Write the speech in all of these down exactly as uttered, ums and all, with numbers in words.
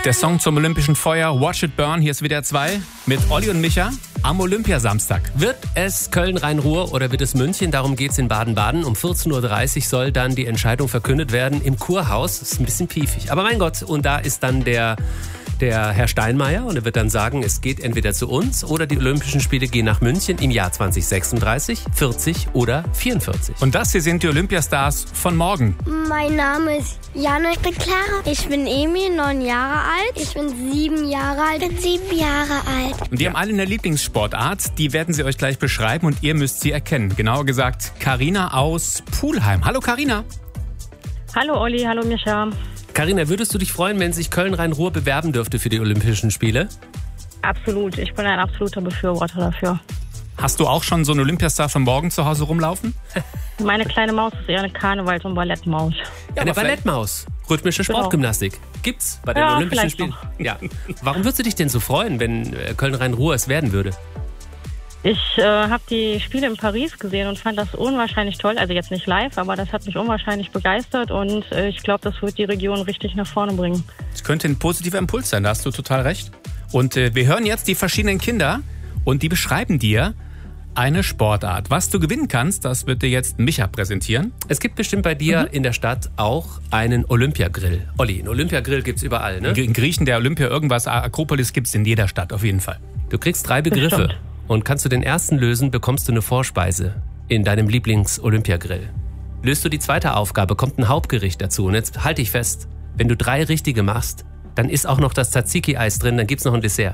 Der Song zum Olympischen Feuer, Watch It Burn, hier ist W D R zwei mit Olli und Micha am Olympiasamstag. Wird es Köln-Rhein-Ruhr oder wird es München? Darum geht's in Baden-Baden. Um vierzehn Uhr dreißig soll dann die Entscheidung verkündet werden im Kurhaus. Das ist ein bisschen piefig. Aber mein Gott, und da ist dann der... der Herr Steinmeier, und er wird dann sagen, es geht entweder zu uns oder die Olympischen Spiele gehen nach München im Jahr zwanzig sechsunddreißig, vierzig oder vierundvierzig. Und das hier sind die Olympiastars von morgen. Mein Name ist Jana, ich bin Clara. Ich bin Emil, neun Jahre alt. Ich bin sieben Jahre alt. Ich bin sieben Jahre alt. Und die haben alle eine Lieblingssportart, die werden sie euch gleich beschreiben und ihr müsst sie erkennen. Genauer gesagt, Carina aus Pulheim. Hallo Carina. Hallo Olli, hallo Micha. Carina, würdest du dich freuen, wenn sich Köln-Rhein-Ruhr bewerben dürfte für die Olympischen Spiele? Absolut, ich bin ein absoluter Befürworter dafür. Hast du auch schon so einen Olympiastar von morgen zu Hause rumlaufen? Meine kleine Maus ist eher eine Karnevals- und Ballettmaus. Ja, eine Ballettmaus, rhythmische Genau. Sportgymnastik. Gibt's bei den Ja, Olympischen vielleicht Spielen? noch. Ja. Warum würdest du dich denn so freuen, wenn äh, Köln-Rhein-Ruhr es werden würde? Ich äh, habe die Spiele in Paris gesehen und fand das unwahrscheinlich toll. Also jetzt nicht live, aber das hat mich unwahrscheinlich begeistert und äh, ich glaube, das wird die Region richtig nach vorne bringen. Es könnte ein positiver Impuls sein, da hast du total recht. Und äh, wir hören jetzt die verschiedenen Kinder und die beschreiben dir eine Sportart. Was du gewinnen kannst, das wird dir jetzt Micha präsentieren. Es gibt bestimmt bei dir Mhm. in der Stadt auch einen Olympiagrill. Olli, einen Olympiagrill gibt's überall, ne? In Griechen, der Olympia, irgendwas, Akropolis gibt's in jeder Stadt, auf jeden Fall. Du kriegst drei Begriffe. Bestimmt. Und kannst du den ersten lösen, bekommst du eine Vorspeise in deinem Lieblings-Olympiagrill. Löst du die zweite Aufgabe, kommt ein Hauptgericht dazu. Und jetzt halt dich fest, wenn du drei richtige machst, dann ist auch noch das Tzatziki-Eis drin, dann gibt's noch ein Dessert.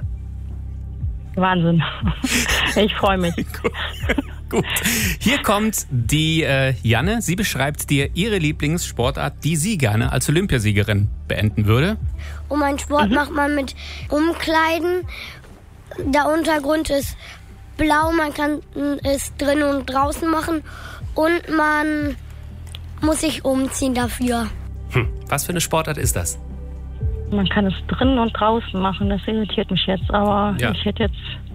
Wahnsinn. Ich freue mich. Gut. Hier kommt die äh, Janne. Sie beschreibt dir ihre Lieblingssportart, die sie gerne als Olympiasiegerin beenden würde. Und mein Sport macht man mit Umkleiden. Der Untergrund ist blau, man kann es drinnen und draußen machen. Und man muss sich umziehen dafür. Hm. Was für eine Sportart ist das? Man kann es drinnen und draußen machen, das irritiert mich jetzt. Aber Ja. ich hätte jetzt,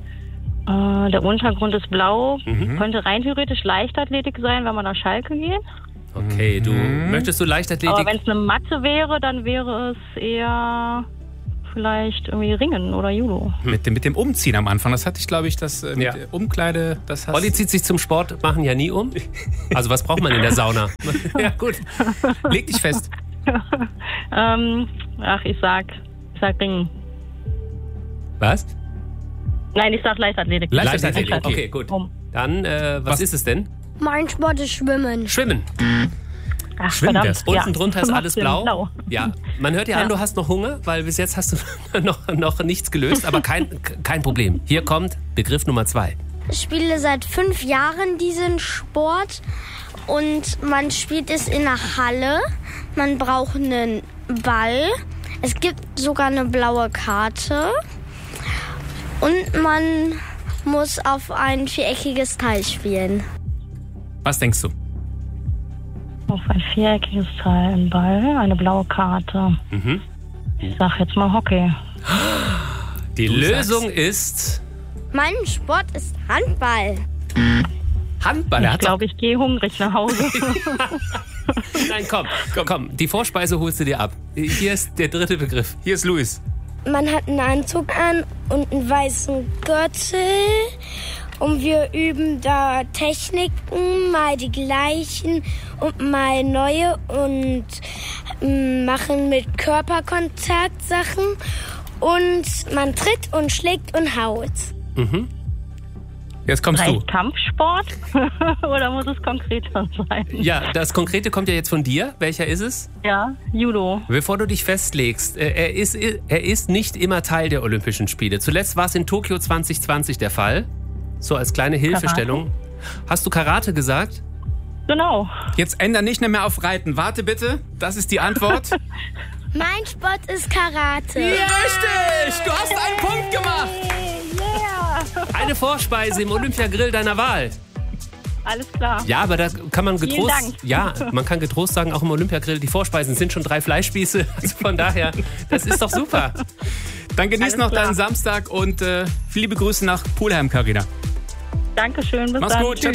äh, der Untergrund ist blau, Mhm. könnte rein theoretisch Leichtathletik sein, wenn man nach Schalke geht. Okay, du möchtest du Aber Leichtathletik? wenn es eine Matte wäre, dann wäre es eher vielleicht irgendwie Ringen oder Judo. Mit dem, mit dem Umziehen am Anfang. Das hatte ich, glaube ich, das äh, mit Ja. der Umkleide. Das hast Olli zieht sich zum Sport machen ja nie um. Also was braucht man in der Sauna? Ja gut. Leg dich fest. ähm, ach, ich sag, ich sag Ringen. Was? Nein, ich sag Leichtathletik. Leichtathletik, Leichtathletik. Okay, gut. Um. Dann, äh, was, Was- ist es denn? Mein Sport ist Schwimmen. Schwimmen. Ach, Schwimmen verdammt. wär's. Unten Ja. drunter ist Macht alles Sinn, blau. Ja, man hört ja, Ja. an, du hast noch Hunger, weil bis jetzt hast du noch, noch nichts gelöst, aber kein, kein Problem. Hier kommt Begriff Nummer zwei. Ich spiele seit fünf Jahren diesen Sport und man spielt es in der Halle. Man braucht einen Ball. Es gibt sogar eine blaue Karte. Und man muss auf ein viereckiges Teil spielen. Was denkst du? Auf ein viereckiges Teil, ein Ball, eine blaue Karte. Mhm. Ich sag jetzt mal Hockey. Die Du Lösung ist Mein Sport ist Handball. Handball. Er Ich hat's glaube, ich gehe hungrig nach Hause. Nein, komm, komm, komm, die Vorspeise holst du dir ab. Hier ist der dritte Begriff. Hier ist Luis. Man hat einen Anzug an und einen weißen Gürtel. Und wir üben da Techniken, mal die gleichen und mal neue. Und mm, machen mit Körperkontakt Sachen. Und man tritt und schlägt und haut. Mhm. Jetzt kommst du. Vielleicht Kampfsport? Oder muss es konkreter sein? Ja, das Konkrete kommt ja jetzt von dir. Welcher ist es? Ja, Judo. Bevor du dich festlegst, äh, er ist, er ist nicht immer Teil der Olympischen Spiele. Zuletzt war es in Tokio zwanzig zwanzig der Fall. So als kleine Hilfestellung. Hast du Karate gesagt? Genau. Jetzt änder nicht mehr auf Reiten. Warte bitte. Das ist die Antwort. Mein Sport ist Karate. Richtig! Du hast einen Punkt gemacht. Yeah. Eine Vorspeise im Olympiagrill deiner Wahl. Alles klar. Ja, aber da kann man Vielen getrost, Dank. ja, man kann getrost sagen, auch im Olympiagrill, die Vorspeisen sind schon drei Fleischspieße. Also von daher, das ist doch super. Dann genieß Alles noch klar. deinen Samstag und äh, viele Grüße nach Pulheim, Carina. Dankeschön. Bis Mach's dann. gut. Ciao, Tschüss.